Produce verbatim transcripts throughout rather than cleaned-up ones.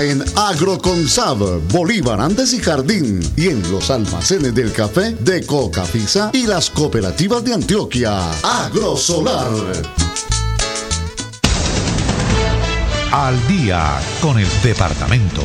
En Agroconsab, Bolívar, Andes y Jardín, y en los almacenes del café de Cocafisa y las cooperativas de Antioquia. Agrosolar. Al día con el departamento.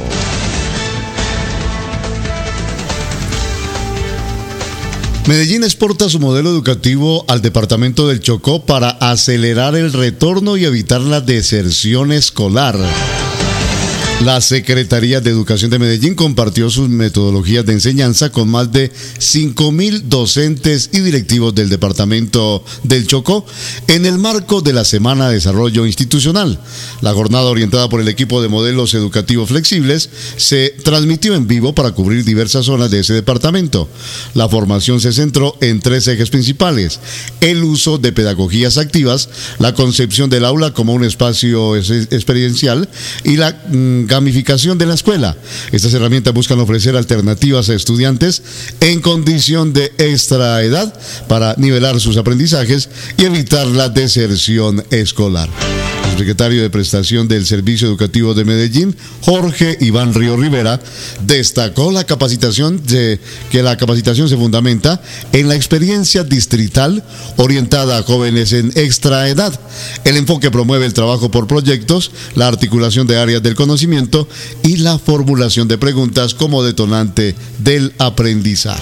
Medellín exporta su modelo educativo al departamento del Chocó para acelerar el retorno y evitar la deserción escolar. La Secretaría de Educación de Medellín compartió sus metodologías de enseñanza con más de cinco mil docentes y directivos del departamento del Chocó en el marco de la Semana de Desarrollo Institucional. La jornada, orientada por el equipo de modelos educativos flexibles, se transmitió en vivo para cubrir diversas zonas de ese departamento. La formación se centró en tres ejes principales: el uso de pedagogías activas, la concepción del aula como un espacio experiencial y la mm, gamificación de la escuela. Estas herramientas buscan ofrecer alternativas a estudiantes en condición de extra edad para nivelar sus aprendizajes y evitar la deserción escolar. El secretario de Prestación del Servicio Educativo de Medellín, Jorge Iván Río Rivera, destacó la capacitación de, que la capacitación se fundamenta en la experiencia distrital orientada a jóvenes en extra edad. El enfoque promueve el trabajo por proyectos, la articulación de áreas del conocimiento y la formulación de preguntas como detonante del aprendizaje.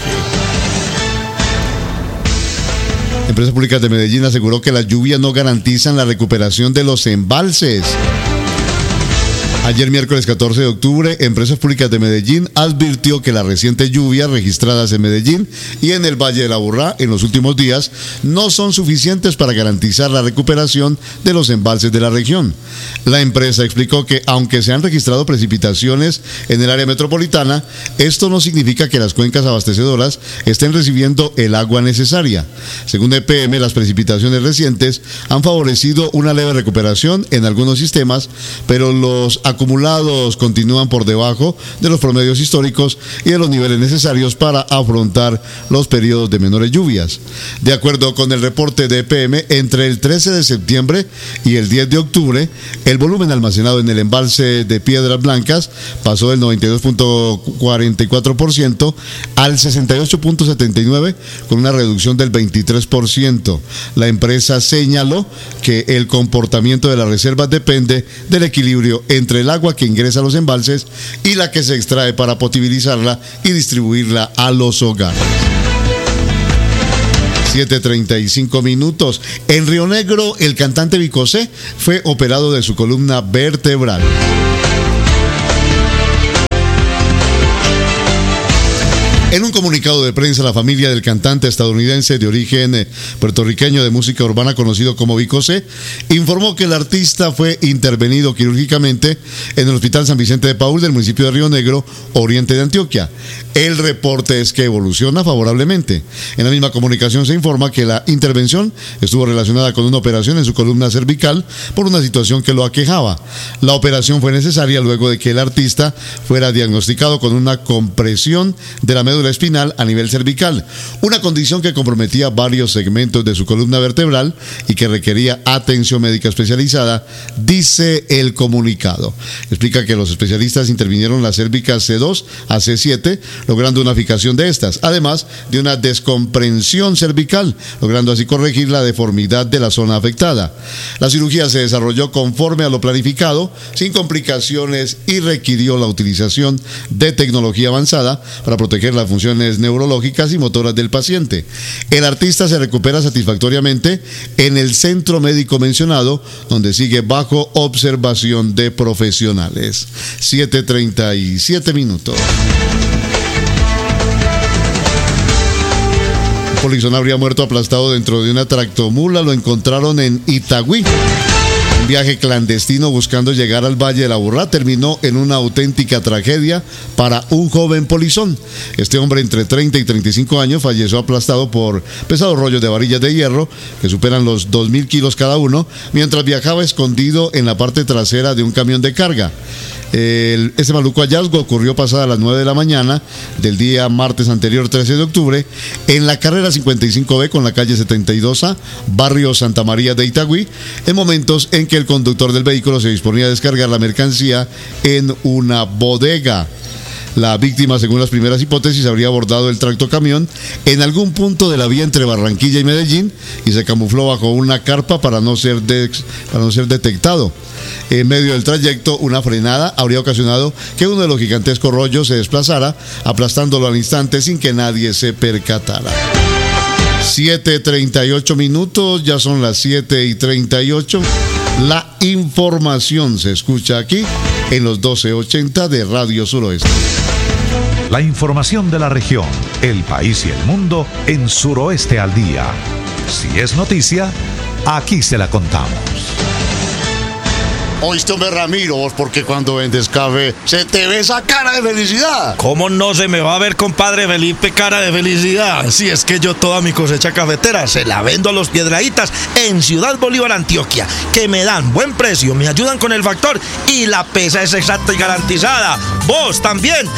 Empresas Públicas de Medellín aseguró que las lluvias no garantizan la recuperación de los embalses. Ayer, miércoles catorce de octubre, Empresas Públicas de Medellín advirtió que las recientes lluvias registradas en Medellín y en el Valle del Aburrá en los últimos días no son suficientes para garantizar la recuperación de los embalses de la región. La empresa explicó que, aunque se han registrado precipitaciones en el área metropolitana, esto no significa que las cuencas abastecedoras estén recibiendo el agua necesaria. Según E P M, las precipitaciones recientes han favorecido una leve recuperación en algunos sistemas, pero los acumulados continúan por debajo de los promedios históricos y de los niveles necesarios para afrontar los periodos de menores lluvias. De acuerdo con el reporte de E P M, entre el trece de septiembre y el diez de octubre, el volumen almacenado en el embalse de Piedras Blancas pasó del noventa y dos punto cuarenta y cuatro por ciento al sesenta y ocho punto setenta y nueve por ciento, con una reducción del veintitrés por ciento. La empresa señaló que el comportamiento de las reservas depende del equilibrio entre el agua que ingresa a los embalses y la que se extrae para potabilizarla y distribuirla a los hogares. siete treinta y cinco minutos. En Río Negro, el cantante Vicosé fue operado de su columna vertebral. En un comunicado de prensa, la familia del cantante estadounidense de origen eh, puertorriqueño de música urbana conocido como Vicosé informó que el artista fue intervenido quirúrgicamente en el Hospital San Vicente de Paúl del municipio de Río Negro, oriente de Antioquia. El reporte es que evoluciona favorablemente. En la misma comunicación se informa que la intervención estuvo relacionada con una operación en su columna cervical por una situación que lo aquejaba. La operación fue necesaria luego de que el artista fuera diagnosticado con una compresión de la médula espinal a nivel cervical, una condición que comprometía varios segmentos de su columna vertebral y que requería atención médica especializada, dice el comunicado. Explica que los especialistas intervinieron las cérvicas C dos a C siete, logrando una fijación de estas, además de una descomprensión cervical, logrando así corregir la deformidad de la zona afectada. La cirugía se desarrolló conforme a lo planificado, sin complicaciones, y requirió la utilización de tecnología avanzada para proteger las funciones neurológicas y motoras del paciente. El artista se recupera satisfactoriamente en el centro médico mencionado, donde sigue bajo observación de profesionales. siete treinta y siete minutos. Un polizón habría muerto aplastado dentro de una tractomula. Lo encontraron en Itagüí. Un viaje clandestino buscando llegar al Valle del Aburrá terminó en una auténtica tragedia para un joven polizón. Este hombre, entre treinta y treinta y cinco años, falleció aplastado por pesados rollos de varillas de hierro que superan los dos mil kilos cada uno, mientras viajaba escondido en la parte trasera de un camión de carga. El, este maluco hallazgo ocurrió pasada las nueve de la mañana del día martes anterior, trece de octubre, en la carrera cincuenta y cinco B con la calle setenta y dos A, barrio Santa María de Itagüí, en momentos en que el conductor del vehículo se disponía a descargar la mercancía en una bodega. La víctima, según las primeras hipótesis, habría abordado el tractocamión en algún punto de la vía entre Barranquilla y Medellín y se camufló bajo una carpa para no ser, de, para no ser detectado. En medio del trayecto, una frenada habría ocasionado que uno de los gigantescos rollos se desplazara, aplastándolo al instante sin que nadie se percatara. siete y treinta y ocho minutos, ya son las siete y treinta y ocho. La información se escucha aquí en los doce ochenta de Radio Suroeste. La información de la región, el país y el mundo en Suroeste al Día. Si es noticia, aquí se la contamos. Oíste, hombre, Ramiro, vos porque cuando vendes café se te ve esa cara de felicidad. ¿Cómo no se me va a ver, compadre Felipe, cara de felicidad? Si es que yo toda mi cosecha cafetera se la vendo a los Piedrahítas en Ciudad Bolívar, Antioquia, que me dan buen precio, me ayudan con el factor y la pesa es exacta y garantizada. Vos también